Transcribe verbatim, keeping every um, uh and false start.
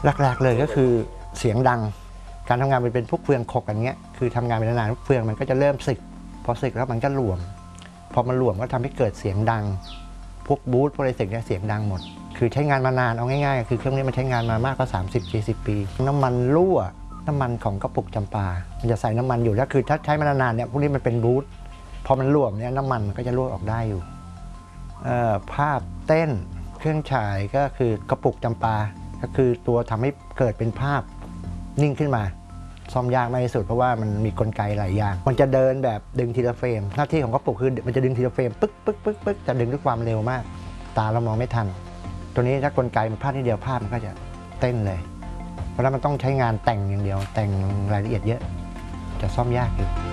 หลักๆเลยก็คือเสียงดังการทำงานมันเป็นพวกเฟืองขกกันเงี้ยคือทำงานไปนานๆเฟืองมันก็จะเริ่มสึกพอสึกแล้วมันก็หลวมพอมันหลวมก็ทำให้เกิดเสียงดังพวกบูทพวกอะไรเสียงเนี่ยเสียงดังหมดคือใช้งานมานานเอาง่ายๆคือเครื่องนี้มันใช้งานมามากกว่าสามสิบ สี่สิบปีน้ำมันรั่วน้ำมันของกระปุกจำปามันจะใส่น้ำมันอยู่แล้วคือถ้าใช้มานานๆเนี่ยพวกนี้มันเป็นบูทพอมันหลวมเนี่ยน้ำมันก็จะรั่วออกได้อยู่ภาพเต้นเครื่องฉายก็คือกระปุกจำปาก็คือตัวทำให้เกิดเป็นภาพนิ่งขึ้นมาซ่อมยากมากที่สุดเพราะว่ามันมีกลไกหลายอย่างมันจะเดินแบบดึงทีละเฟรมหน้าที่ของกระปุกคือมันจะดึงทีละเฟรมปึ๊กปึ๊กปึ๊กปึ๊กจะดึงด้วยความเร็วมากตาเรามองไม่ทันตัวนี้ถ้ากลไกมันพลาดนิดเดียวภาพมันก็จะเต้นเลยเพราะฉะนั้นมันต้องใช้งานแต่งอย่างเดียวแต่งรายละเอียดเยอะจะซ่อมยากอยู่